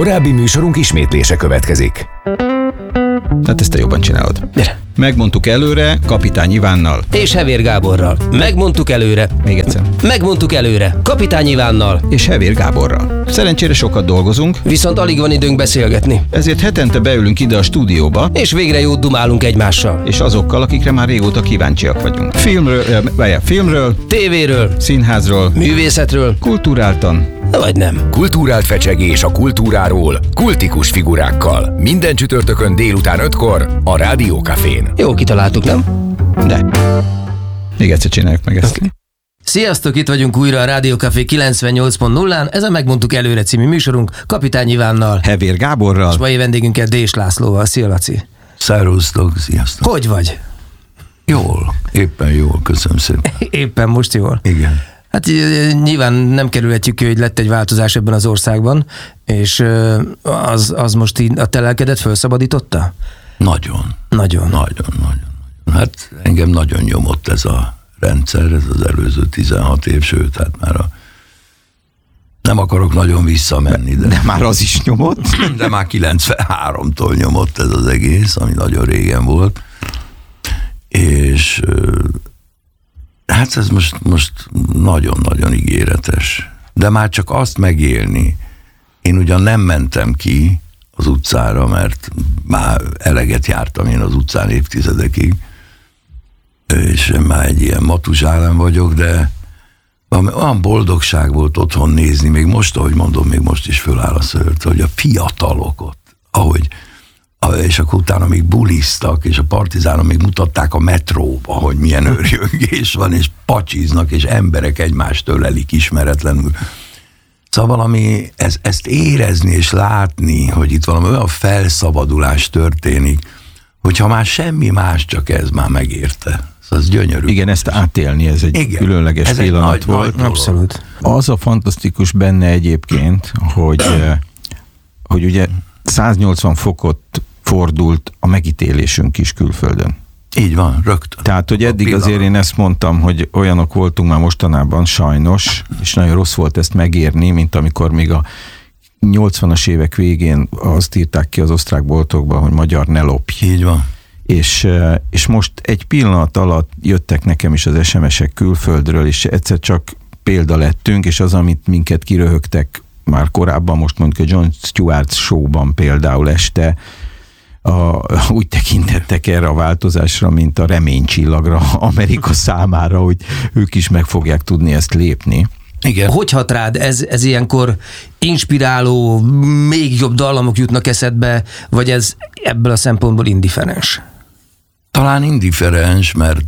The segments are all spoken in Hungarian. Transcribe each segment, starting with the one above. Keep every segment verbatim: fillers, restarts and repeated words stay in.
Korábbi műsorunk ismétlése következik. Hát ezt te jobban csinálod. Mire? Megmondtuk előre Kapitány Ivánnal. És Hevér Gáborral. Megmondtuk előre. Még egyszer. Megmondtuk előre. Kapitány Ivánnal. És Hevér Gáborral. Szerencsére sokat dolgozunk. Viszont alig van időnk beszélgetni. Ezért hetente beülünk ide a stúdióba. És végre jót dumálunk egymással. És azokkal, akikre már régóta kíváncsiak vagyunk. Filmről, vagy filmről, tévéről, színházról, művészetről, kulturáltan, vagy nem. Kulturált fecsegés a kultúráról, kultikus figurákkal. Minden csütörtökön délután ötkor a Rádió Cafén. Jó kitaláltuk, nem? De. Még egyszer csináljuk meg ezt. Sziasztok, itt vagyunk újra a Rádió Café kilencvennyolc pont nullán. Ez a Megmondtuk előre című műsorunk Kapitány Ivánnal. Hevér Gáborral. És mai vendégünkkel Dés Lászlóval. Szia, Laci. Szervusztok, sziasztok. Hogy vagy? Jól, éppen jól, köszönöm szépen. Éppen most jól. Igen. Hát nyilván nem kerülhetjük ki, hogy lett egy változás ebben az országban, és az, az most így a te lelkedet felszabadította? Nagyon. Nagyon. Nagyon, nagyon. Hát engem nagyon nyomott ez a rendszer, ez az előző tizenhat év, sőt, hát már a nem akarok nagyon visszamenni, de... De már az is nyomott? De már kilencvenháromtól nyomott ez az egész, ami nagyon régen volt. És hát ez most, most nagyon-nagyon ígéretes. De már csak azt megélni. Én ugyan nem mentem ki az utcára, mert már eleget jártam én az utcán évtizedekig, és már egy ilyen matuzsálem vagyok, de olyan boldogság volt otthon nézni, még most, ahogy mondom, még most is föláll a szőrt, hogy a fiatalok ott, ahogy, és akkor utána még buliztak, és a partizánok még mutatták a metróba, hogy milyen őrjöngés van, és pacsiznak, és emberek egymást ölelik ismeretlenül. Szóval valami, ez, ezt érezni és látni, hogy itt valami olyan felszabadulás történik, hogyha már semmi más, csak ez már megérte. Szóval ez gyönyörű. Igen, ezt átélni, ez egy Igen, különleges ez pillanat egy nagy, volt. Nagy Abszolút. Az a fantasztikus benne egyébként, hogy, hogy ugye száznyolcvan fokot fordult a megítélésünk is külföldön. Így van, rögtön. Tehát, hogy eddig azért én ezt mondtam, hogy olyanok voltunk már mostanában, sajnos, és nagyon rossz volt ezt megérni, mint amikor még a nyolcvanas évek végén azt írták ki az osztrák boltokban, hogy magyar ne lopj. Így van. És, és most egy pillanat alatt jöttek nekem is az es em esek külföldről, és egyszer csak példa lettünk, és az, amit minket kiröhögtek már korábban, most mondjuk a John Stewart show-ban például este, A, úgy tekintettek erre a változásra, mint a reménycsillagra Amerika számára, hogy ők is meg fogják tudni ezt lépni. Igen. Hogy hat rád? Ez, ez ilyenkor inspiráló, még jobb dallamok jutnak eszedbe, vagy ez ebből a szempontból indiferens? Talán indiferens, mert,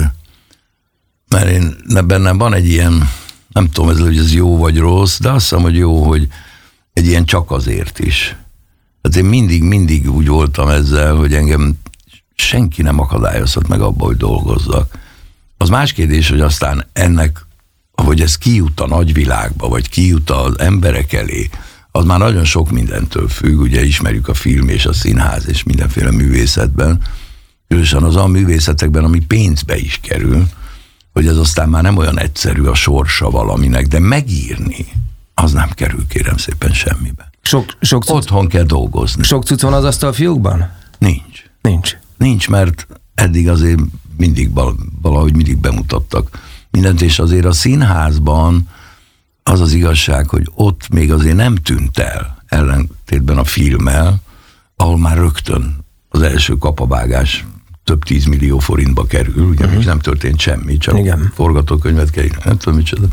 mert én, bennem van egy ilyen, nem tudom, ez, hogy ez jó vagy rossz, de azt hiszem, hogy jó, hogy egy ilyen csak azért is. Hát én mindig, mindig úgy voltam ezzel, hogy engem senki nem akadályozhat meg abba, hogy dolgozzak. Az más kérdés, hogy aztán ennek, hogy ez kijut a nagyvilágba, vagy kijut az emberek elé, az már nagyon sok mindentől függ, ugye ismerjük a film és a színház és mindenféle művészetben, különösen az a művészetekben, ami pénzbe is kerül, hogy ez aztán már nem olyan egyszerű a sorsa valaminek, de megírni, az nem kerül, kérem szépen, semmibe. Sok, sok cucc, Otthon kell dolgozni. Sok cucc van az asztalfiókban? Nincs. Nincs. Nincs, mert eddig azért mindig valahogy mindig bemutattak mindent, és azért a színházban az az igazság, hogy ott még azért nem tűnt el, ellentétben a filmmel, ahol már rögtön az első kapavágás több tízmillió forintba kerül, ugye uh-huh. nem történt semmi, csak Igen. forgatókönyvet kell, nem tudom micsoda.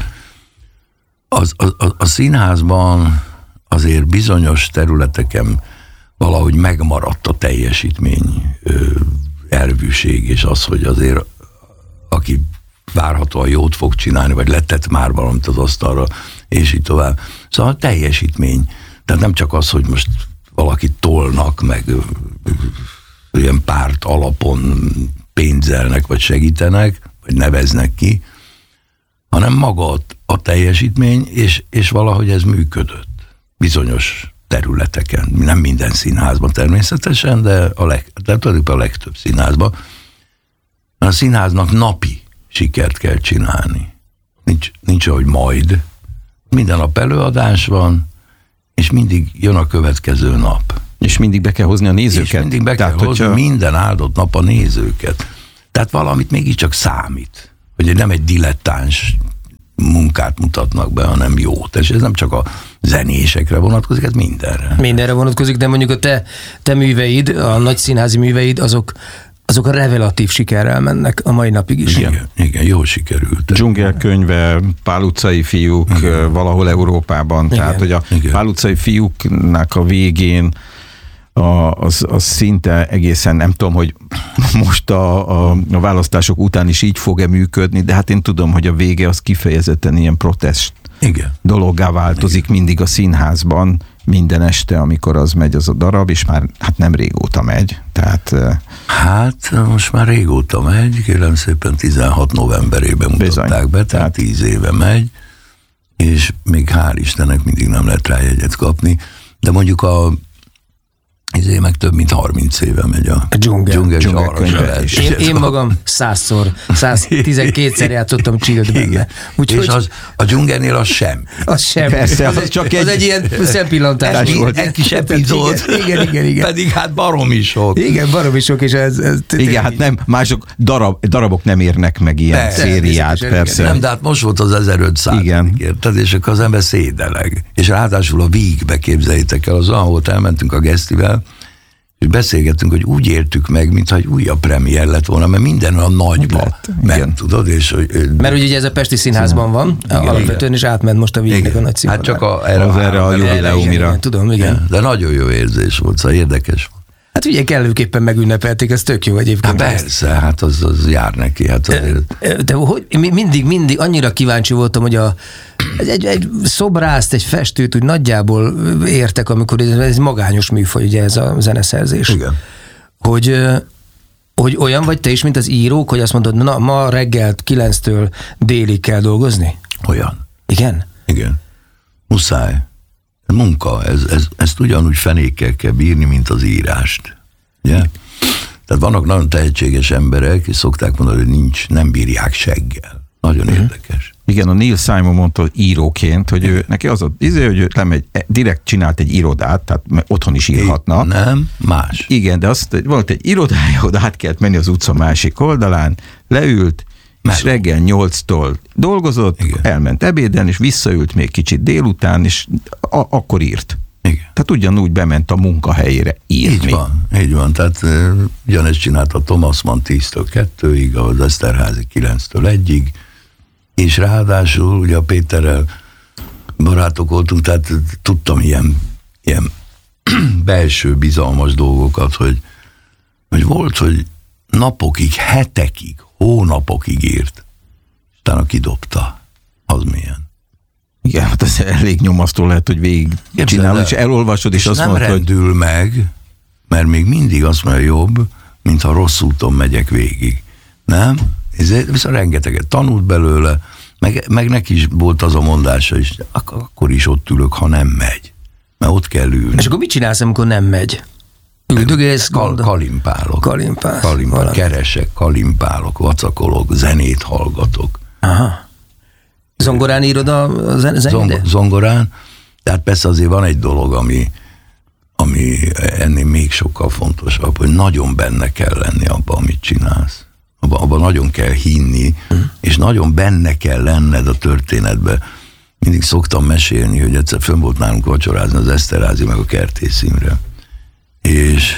Az, a, a, a színházban azért bizonyos területeken valahogy megmaradt a teljesítmény ö, elvűség, és az, hogy azért aki várhatóan jót fog csinálni, vagy letett már valamit az asztalra, és így tovább. Szóval a teljesítmény. Tehát nem csak az, hogy most valakit tolnak, meg ö, ö, ilyen párt alapon pénzelnek, vagy segítenek, vagy neveznek ki, hanem maga a teljesítmény, és, és valahogy ez működött bizonyos területeken. Nem minden színházban természetesen, de a, leg, de a legtöbb színházban. A színháznak napi sikert kell csinálni. Nincs, nincs ahogy majd. Minden nap előadás van, és mindig jön a következő nap. És mindig be kell hozni a nézőket. És mindig be kell Tehát, hozni hogyha... minden áldott nap a nézőket. Tehát valamit mégiscsak számít. Hogy nem egy dilettáns munkát mutatnak be, hanem jót. És ez nem csak a zenésekre vonatkozik, ez mindenre. Mindenre vonatkozik, de mondjuk a te, te műveid, a nagy színházi műveid, azok, azok a revelatív sikerrel mennek a mai napig is. Igen, igen, jól sikerült. Dzsungelkönyve, Pál utcai fiúk, igen. valahol Európában. Igen. Tehát, hogy a igen. Pál utcai fiúknak a végén A, az, az szinte egészen, nem tudom, hogy most a, a, a választások után is így fog-e működni, de hát én tudom, hogy a vége az kifejezetten ilyen protest Igen. dologgá változik Igen. mindig a színházban, minden este, amikor az megy az a darab, és már hát nem régóta megy. Tehát, hát most már régóta megy, kérem szépen tizenhat novemberében mutatták bizony. be, tehát tíz éve megy, és még hál' Istennek mindig nem lehet rá jegyet kapni, de mondjuk a ezért meg több mint harminc éve megy a, a dzsungel, dzsungel, dzsungel én, én magam százszor, száztizenkét-szer játszottam Chillt benne. Úgyhogy... És az, a dzsungelnél az semmi. Az semmi. Persze, az, az csak az egy... egy ilyen szempillantás egy, volt. Egy kis epizód. Igen, igen, igen, igen. Pedig hát baromi sok. Igen, baromi sok, és ez... ez igen, hát nem, mások darab, darabok nem érnek meg ilyen persze, szériát, persze. Nem, de hát most volt az ezerötszáz. Igen. Érted, és akkor az ember szédeleg. És ráadásul a Vígbe képzeljétek el, az ahol elmentünk a Gesztivel, és beszélgettünk, hogy úgy értük meg, mintha egy újabb premier lett volna, mert minden a nagyba ment, tudod? És, mert ugye ez a Pesti Színházban van, igen, alapvetően is átment most a Vígnek a nagy színpadra. Hát csak a, erre, az erre a jubileumira. Tudom, igen. De nagyon jó érzés volt, szóval érdekes volt. Hát ugye kellőképpen megünnepelték, ez tök jó egyébként. Hát persze, hát az, az jár neki. Hát azért. De hogy mindig, mindig annyira kíváncsi voltam, hogy a, egy, egy szobrászt, egy festőt úgy nagyjából értek, amikor ez egy magányos műfaj, ugye ez a zeneszerzés. Igen. Hogy, hogy olyan vagy te is, mint az írók, hogy azt mondod, na ma reggelt kilenctől délig kell dolgozni? Olyan. Igen? Igen. Muszáj. Munka, ez, ez, ezt ugyanúgy fenékkel kell bírni, mint az írást. Ugye? Tehát vannak nagyon tehetséges emberek, és szokták mondani, hogy nincs, nem bírják seggel. Nagyon uh-huh. érdekes. Igen, a Neil Simon mondta íróként, hogy ő, neki az a izé, hogy ő lemegy, direkt csinált egy irodát, tehát otthon is írhatna. Nem, más. Igen, de azt, volt egy irodája, oda át kellett menni az utca másik oldalán, leült, Meló. És reggel nyolctól dolgozott, igen. elment ebéden, és visszaült még kicsit délután, és a- akkor írt. Igen. Tehát ugyanúgy bement a munkahelyére írni. Így van, így van. Tehát uh, ugyanezt csinálta Thomas Mann tíztől kettőig, az Eszterházy kilenctől egyig, és ráadásul ugye a Péterrel barátok voltunk, tehát tudtam ilyen, ilyen belső bizalmas dolgokat, hogy, hogy volt, hogy napokig, hetekig, hónapokig írt, és utána kidobta. Az milyen? Igen, hát ez elég nyomasztó lehet, hogy végig csinálod, és elolvasod, és, és azt nem mondod, rendül hogy... meg, mert még mindig azt mondja, jobb, mintha rossz úton megyek végig. Nem? Ezért viszont rengeteget tanult belőle, meg, meg neki is volt az a mondása is, ak- akkor is ott ülök, ha nem megy. Mert ott kell ülni. És akkor mit csinálsz, amikor nem megy? Üldögélsz, Kal- kalimpálok. Kalimpálsz. Kalimpálok. Keresek, kalimpálok, vacakolok, zenét hallgatok. Aha. Zongorán írod a zen- zenét? Zong- zongorán. Tehát persze azért van egy dolog, ami, ami ennél még sokkal fontosabb, hogy nagyon benne kell lenni abban, amit csinálsz. Abban, abban nagyon kell hinni, mm. és nagyon benne kell lenned a történetbe. Mindig szoktam mesélni, hogy egyszer fönn volt nálunk vacsorázni az Eszterházy meg a Kertész Imre. És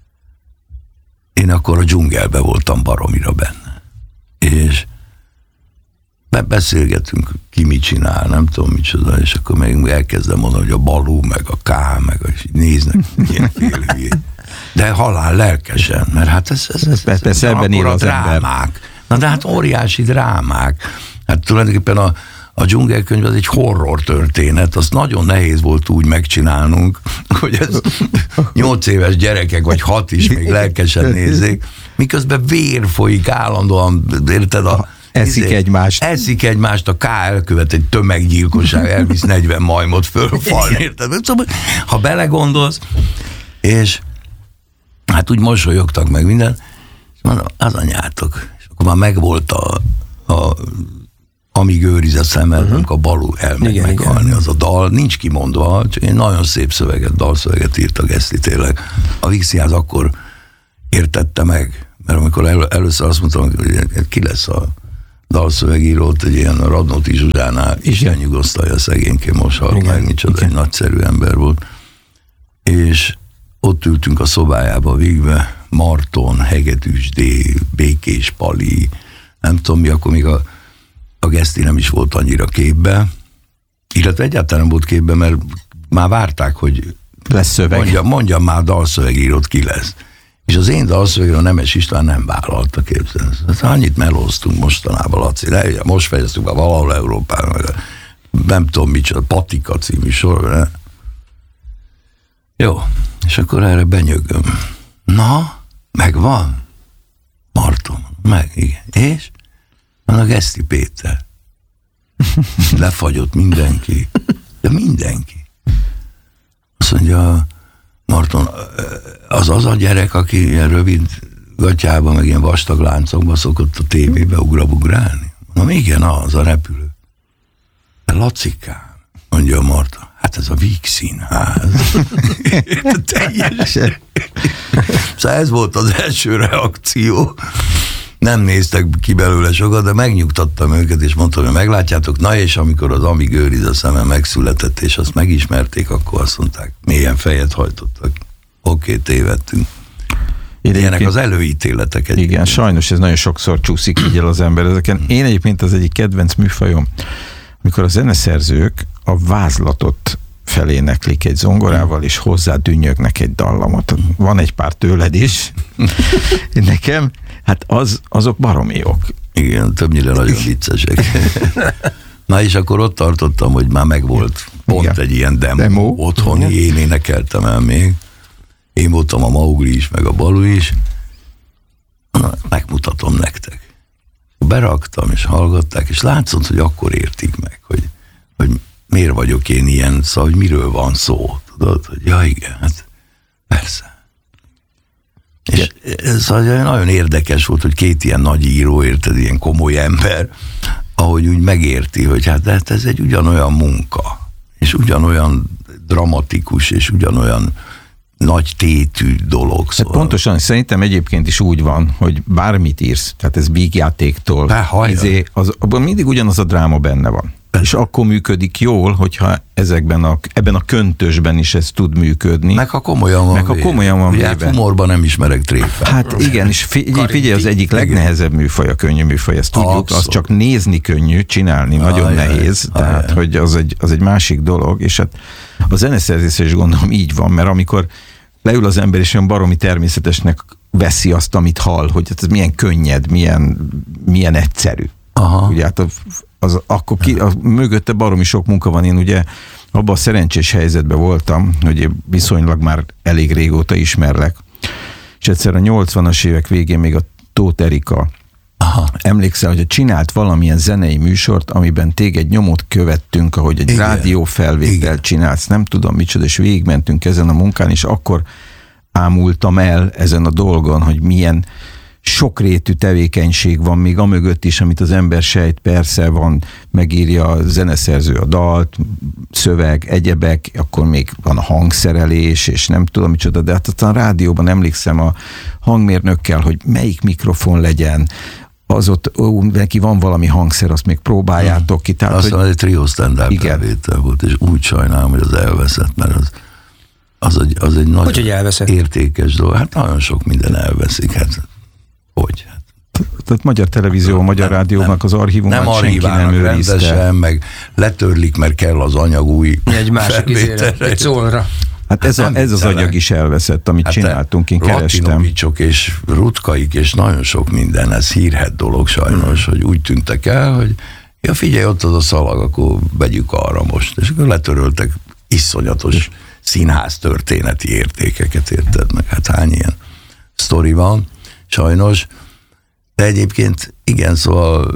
én akkor a dzsungelbe voltam baromira benne. És beszélgetünk, ki mit csinál, nem tudom micsoda, és akkor még elkezdem mondani, hogy a Balú, meg a K, meg a, néznek ilyen félhülyét. De halál lelkesen, mert hát ez, ez, ez, ez, ez akkor a drámák. Na de hát óriási drámák. Hát tulajdonképpen a A dzsungelkönyv az egy horror történet, azt nagyon nehéz volt úgy megcsinálnunk, hogy ez nyolc éves gyerekek, vagy hat is még lelkesen nézzék, miközben vér folyik állandóan, érted? A, eszik izé, egymást. Eszik egymást, a K elkövet egy tömeggyilkosság, elvisz negyven majmot fölfalni, érted? Szóval, ha belegondolsz, és hát úgy mosolyogtak meg minden, és mondom, az anyátok. És akkor már megvolt a, a Amíg őriz a szemed, uh-huh. amikor a Balú elmegy igen, meghalni, igen. Az a dal, nincs kimondva, csak egy nagyon szép szöveget, dalszöveget írt a Geszti tényleg. A Vígszínház akkor értette meg, mert amikor el, először azt mondtam, hogy ki lesz a dalszövegírót, egy ilyen Radnóti Zsuzsánál, Isten nyugosztalja szegényké, most halt meg, micsoda, egy nagyszerű ember volt. És ott ültünk a szobájába végbe, Marton, Hegedűsdé, Békés Pali, nem tudom mi, akkor még a, a Geszti nem is volt annyira képbe, illetve egyáltalán nem volt képbe, mert már várták, hogy lesz szöveg. Mondja, mondjam már dalszövegírót, ki lesz. És az én dalszövegről Nemes István nem vállalta, képzelni. Hát annyit melóztunk mostanában, Laci, ne, most fejeztünk be valahol Európában, meg nem tudom micsoda, Patika című sor. Ne? Jó, és akkor erre benyögöm. Na, megvan? Marton, meg, igen. És? Van a Geszti Péter. Lefagyott mindenki. De mindenki. Azt mondja, Marton, az az a gyerek, aki ilyen rövid gatyában, meg ilyen vastag láncokba szokott a tévébe ugrabugrálni? Mondom, igen, az a repülő. De Lacikám, mondja a Marton, hát ez a Vígszínház. Teljesen. Szóval ez volt az első reakció. Nem néztek ki belőle sokat, de megnyugtattam őket, és mondtam, hogy meglátjátok, na és amikor az Amíg őriz a szeme megszületett, és azt megismerték, akkor azt mondták, mélyen fejet hajtottak. Oké, okay, tévedtünk. Ilyenek az előítéletek egyébként. Igen, sajnos ez nagyon sokszor csúszik így el az ember ezeken. Én egyébként az egyik kedvenc műfajom, amikor a zeneszerzők a vázlatot feléneklik egy zongorával, és hozzá dünnyögnek egy dallamot. Van egy pár tőled is. Nekem, hát az, azok baromi jók. Igen, többnyire nagyon viccesek. Na és akkor ott tartottam, hogy már megvolt pont igen. Egy ilyen demo, demo. Otthoni, igen. Én énekeltem el még. Én voltam a Maugli is, meg a Balú is. Na, megmutatom nektek. Beraktam, és hallgatták, és látszott, hogy akkor értik meg, hogy, hogy miért vagyok én ilyen, szóval, hogy miről van szó, tudod, hogy ja igen, hát persze. És ez szóval nagyon érdekes volt, hogy két ilyen nagy író, érted, ilyen komoly ember, ahogy úgy megérti, hogy hát, hát ez egy ugyanolyan munka, és ugyanolyan dramatikus, és ugyanolyan nagy tétű dolog. Szóval. Hát pontosan, szerintem egyébként is úgy van, hogy bármit írsz, tehát ez vígjátéktól, izé, az, abban mindig ugyanaz a dráma benne van. És akkor működik jól, hogyha ezekben a, ebben a köntösben is ez tud működni. Meg ha komolyan van. Meg ha komolyan van véve. Hát humorban nem ismerek tréfát. Hát igen, és figyelj, figyelj, az egyik legnehezebb műfaj, a könnyű műfaj, ezt tudjuk, abszolút. Az csak nézni könnyű, csinálni ah, nagyon jaj, nehéz, ah, tehát jaj. Hogy az egy, az egy másik dolog, és hát a zeneszerzés is gondolom így van, mert amikor leül az ember, és olyan baromi természetesnek veszi azt, amit hall, hogy ez milyen könnyed, milyen, milyen egyszerű. Aha. Ugye hát az, akkor ki, a, mögötte baromi sok munka van. Én ugye abban a szerencsés helyzetben voltam, hogy én viszonylag már elég régóta ismerlek, és egyszer a nyolcvanas évek végén még a Tóth Erika aha. emlékszel, hogy csinált valamilyen zenei műsort, amiben téged nyomot követtünk, ahogy egy rádiófelvételt csinálsz, nem tudom micsoda, és végigmentünk ezen a munkán, és akkor ámultam el ezen a dolgon, hogy milyen sokrétű tevékenység van még amögött is, amit az ember sejt, persze van, megírja a zeneszerző a dalt, szöveg, egyebek, akkor még van a hangszerelés, és nem tudom micsoda, de hát a rádióban emlékszem a hangmérnökkel, hogy melyik mikrofon legyen, az ott, ó, neki van valami hangszer, azt még próbáljátok ki. Tehát, aztán hogy... egy trió standard felvétel volt, és úgy sajnálom, hogy az elveszett, mert az, az, egy, az egy nagyon hogy, értékes dolog. Hát nagyon sok minden elveszik, hát hogy? Hát. Tehát magyar televízió, nem, magyar nem, rádiónak az archívumát senki nem őrizte. Rendesen, meg letörlik, mert kell az anyag új egy másik izére, egy szólra. Hát ez, hát a, ez az anyag is elveszett, amit hát csináltunk, én kerestem. Latinovicsok és Rutkaik, és nagyon sok minden, ez hírhedt dolog sajnos, hmm. hogy úgy tűntek el, hogy ja figyelj, ott az a szalag, akkor vegyük arra most. És akkor letöröltek iszonyatos színház történeti értékeket, érted meg? Hát hány ilyen sztori van, sajnos. De egyébként igen, szóval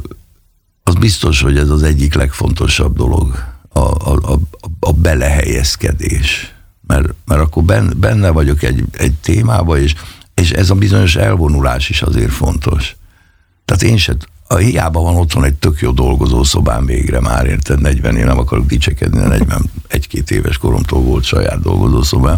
az biztos, hogy ez az egyik legfontosabb dolog, a, a, a, a belehelyezkedés. Mert, mert akkor benne vagyok egy, egy témába, és, és ez a bizonyos elvonulás is azért fontos. Tehát én se, a hiába van otthon egy tök jó dolgozószobám végre már, érted, negyven, én nem akarok dicsekedni, negyvenegy-két éves koromtól volt saját dolgozószobám,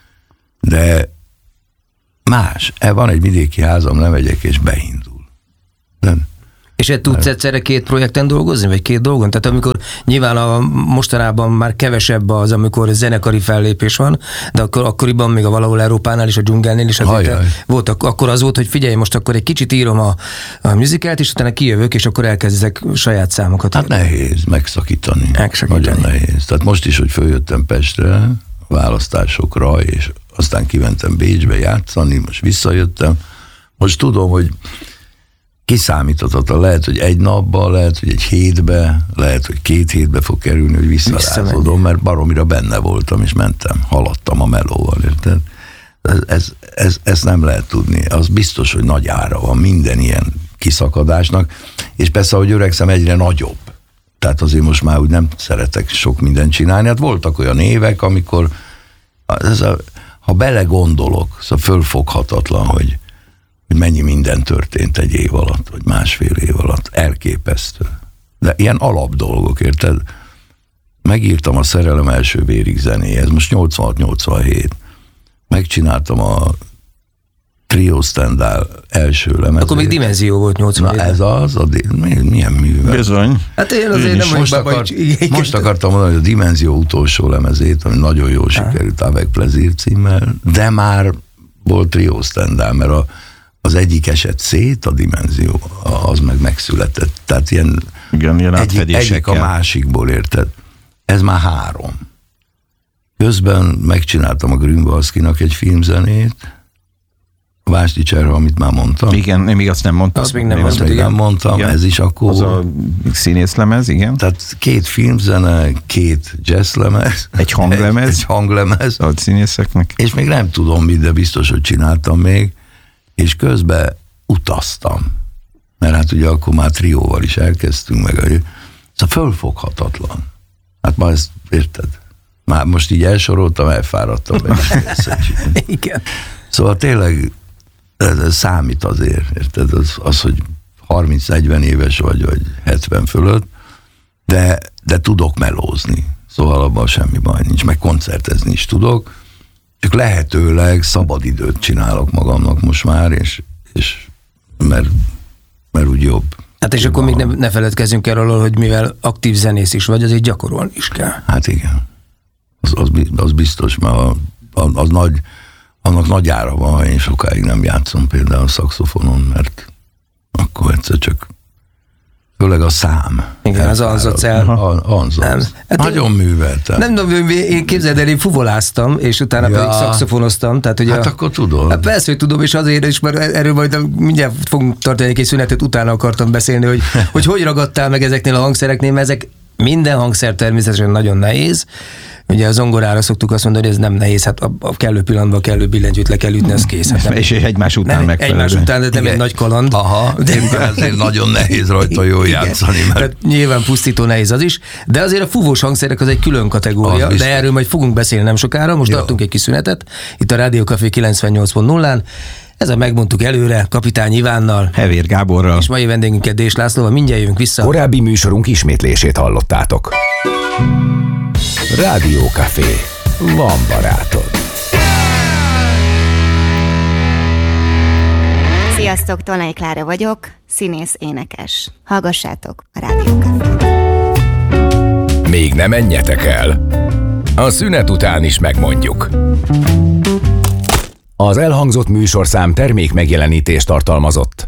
de más. Van egy vidéki házam, lemegyek és beindul. Nem? És egy tudsz egyszerre két projekten dolgozni, vagy két dolgon? Tehát amikor nyilván a mostanában már kevesebb az, amikor zenekari fellépés van, de akkor, akkoriban még a Valahol Európánál és a Dzsungelnél is azért volt, akkor az volt, hogy figyelj, most akkor egy kicsit írom a, a musicalt, és utána kijövök, és akkor elkezdek saját számokat. Hát nehéz megszakítani. megszakítani. Nagyon nehéz. Tehát most is, hogy följöttem Pestre, választásokra, és aztán kimentem Bécsbe játszani, most visszajöttem. Most tudom, hogy kiszámíthatatlan, lehet, hogy egy napban, lehet, hogy egy hétbe, lehet, hogy két hétbe fog kerülni, hogy visszarázódom, mert baromira benne voltam, és mentem, haladtam a melóval, érted? Ez, ez, ez, ez nem lehet tudni. Az biztos, hogy nagy ára van minden ilyen kiszakadásnak, és persze, ahogy öregszem, egyre nagyobb. Tehát azért most már úgy nem szeretek sok mindent csinálni. Hát voltak olyan évek, amikor ez a, ha belegondolok, szóval fölfoghatatlan, hogy hogy mennyi minden történt egy év alatt, vagy másfél év alatt. Elképesztő. De ilyen alap dolgok, érted? Megírtam a Szerelem első vérig zenéhez, most nyolcvanhat nyolcvanhét. Megcsináltam a Trio Stendhal első lemezét. Akkor még Dimenzió volt nyolcvanhét. Na ez az, a di- milyen művel? Bizony. Hát én azért nem most, akar, most akartam mondani, hogy a Dimenzió utolsó lemezét, ami nagyon jól sikerült, Avec Plaisir címmel, de már volt Trio Stendhal, mert a az egyik eset szét, a Dimenzió, az meg megszületett. Tehát ilyen, igen, ilyen egyik, egyik a másikból, érted? Ez már három. Közben megcsináltam a Grünwaldzkinak egy filmzenét, a Vásdi Cserha, amit már mondtam. Igen, én még azt nem mondtam. Azt még nem, azt még nem mondtam, igen. Ez is akkor... Az a színészlemez, igen. Tehát két filmzene, két jazzlemez. Egy hanglemez. Egy hanglemez. A színészeknek. És még nem tudom mit, de biztos, hogy csináltam még. És közben utaztam. Mert hát ugye akkor már trióval is elkezdtünk meg. Szóval fölfoghatatlan. Hát már ezt érted? Már most így elsoroltam, elfáradtam. Igen. Szóval tényleg ez, ez számít azért, érted? Az, az hogy harminc-negyven éves vagy, vagy hetven fölött, de, de tudok melózni. Szóval abban semmi baj nincs, meg koncertezni is tudok. Csak lehetőleg szabad időt csinálok magamnak most már, és, és mert, mert úgy jobb. Hát és akkor még ne, ne feledkezzünk el arról, hogy mivel aktív zenész is vagy, azért gyakorolni is kell. Hát igen. Az, az, az biztos, mert az, az nagy, annak nagy ára van, ha én sokáig nem játszom például a szaxofonon, mert akkor egyszer csak főleg a szám. Igen, az anzacel. Anzac. Hát nagyon műveltem. Nem tudom, én képzeld el, én fuvoláztam, és utána ja. pedig szaxofonoztam. Tehát, ugye hát a, akkor tudod. Hát persze, hogy tudom, és azért is, mert erről majd mindjárt fogunk tartani egy szünetet, utána akartam beszélni, hogy, hogy hogy ragadtál meg ezeknél a hangszereknél, mert ezek minden hangszer természetesen nagyon nehéz. Ugye a zongorára szoktuk azt mondani, hogy ez nem nehéz, hát a, a kellő pillanatban a kellő billentyűt le kell ütni, az kész. Hát nem, és egymás után megfelelő. Egymás után, de nem egy nagy kaland. Aha, de ezért nagyon nehéz rajta jól játszani. Mert... Tehát nyilván pusztító nehéz az is, de azért a fúvós hangszerek az egy külön kategória, de erről majd fogunk beszélni nem sokára, most tartunk egy kis szünetet, itt a Rádió Café kilencvennyolc pont nullán. Ez a megmondtuk előre, Kapitány Ivánnal, Hevér Gáborral, és mai vendégünket Dés Lászlóval, mindjárt jövünk vissza. Korábbi műsorunk ismétlését hallottátok. Rádió Café. Van barátod. Sziasztok, Tolnai Klára vagyok, színész, énekes. Hallgassátok a Rádió Cafét. Még ne menjetek el. A szünet után is megmondjuk. Az elhangzott műsorszám termék megjelenítést tartalmazott.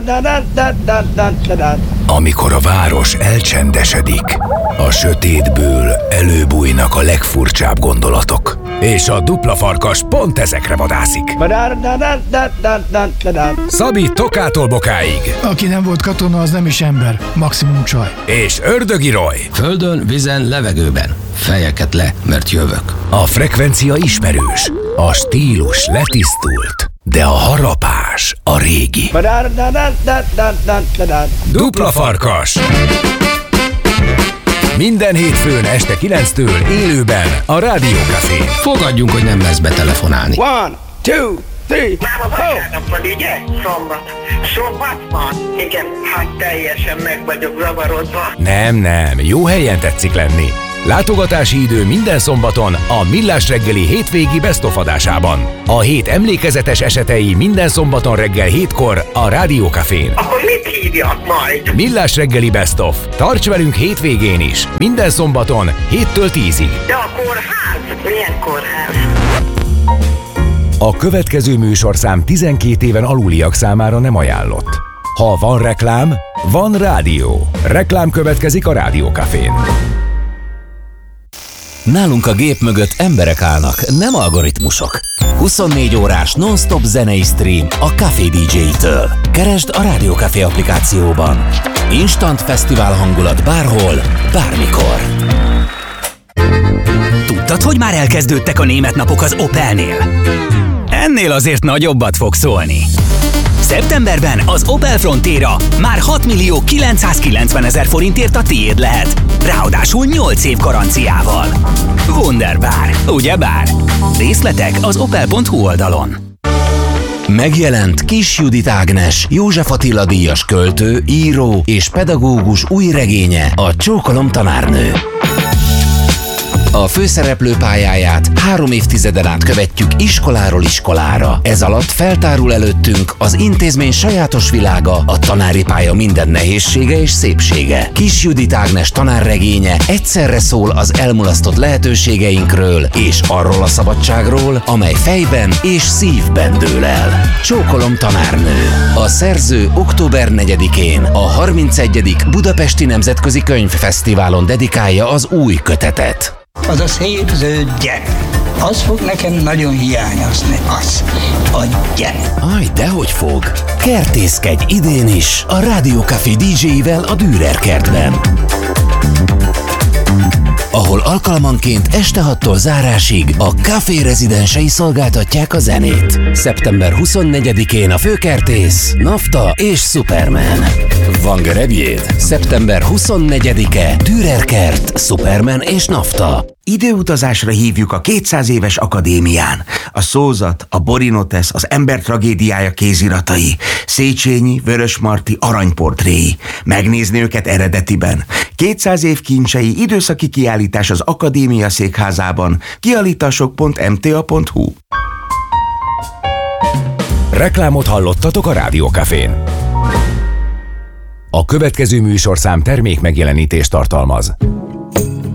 Amikor a város elcsendesedik, a sötétből előbújnak a legfurcsább gondolatok. És a dupla farkas pont ezekre vadászik. Szabi Tokától Bokáig. Aki nem volt katona, az nem is ember. Maximum csaj. És Ördögi Roy. Földön, vízen, levegőben. Fejeket le, mert jövök. A frekvencia ismerős, a stílus letisztult, de a harapás a régi. Dupla farkas. Minden hétfőn este kilenctől élőben a Rádió Café. Fogadjunk, hogy nem lesz betelefonálni. One, two, three, Már a vasárnap van, ugye? Szombat. Szombat van? Igen, hát teljesen meg vagyok zavarodva. Nem, nem, jó helyen tetszik lenni. Látogatási idő minden szombaton a Millás reggeli hétvégi Best of adásában. A hét emlékezetes esetei minden szombaton reggel hétkor a Rádió Cafén. Akkor mit hívjak majd? Millás reggeli Best of. Tarts velünk hétvégén is. Minden szombaton héttől tízig. De a kórház? Milyen kórház? A következő műsorszám tizenkét éven aluliak számára nem ajánlott. Ha van reklám, van rádió. Reklám következik a Rádió Cafén. Nálunk a gép mögött emberek állnak, nem algoritmusok. huszonnégy órás non-stop zenei stream a Café dé dzsé-től. Keresd a Rádió Café applikációban. Instant fesztivál hangulat bárhol, bármikor. Tudtad, hogy már elkezdődtek a német napok az Opelnél? Ennél azért nagyobbat fog szólni. Szeptemberben az Opel Frontera már hat millió kilencszázkilencven ezer forintért a tiéd lehet. Ráadásul nyolc év garanciával. Wunderbar, ugyebár? Részletek az opel pont hu oldalon. Megjelent Kis Judit Ágnes, József Attila díjas költő, író és pedagógus új regénye, a Csókolom tanárnő. A főszereplő pályáját három évtizeden át követjük iskoláról iskolára. Ez alatt feltárul előttünk az intézmény sajátos világa, a tanári pálya minden nehézsége és szépsége. Kis Judit Ágnes tanárregénye egyszerre szól az elmulasztott lehetőségeinkről és arról a szabadságról, amely fejben és szívben dől el. Csókolom tanárnő. A szerző október negyedikén a harmincegyedik Budapesti Nemzetközi Könyvfesztiválon dedikálja az új kötetet. Az a szép zöld gyerek, az fog nekem nagyon hiányozni, az a gyerek. Aj, dehogy fog. Kertészkedj idén is a Rádió Café dé dzsé-vel a Dürer kertben, ahol alkalmanként este hattól zárásig a Café rezidensei szolgáltatják a zenét. szeptember huszonnegyedikén a főkertész, Nafta és Superman. Van gerebjéd? szeptember huszonnegyedike, Dürer kert, Superman és Nafta. Időutazásra hívjuk a kétszáz éves akadémián. A Szózat, a Borinotesz, az ember tragédiája kéziratai, Széchenyi, Vörösmarty aranyportréi. Megnézni őket eredetiben. kétszáz év kincsei időszaki kiállítás az Akadémia székházában. kiállítások pont em té á pont hu. Reklámot hallottatok a Rádió Cafén. A következő műsorszám termék megjelenítést tartalmaz.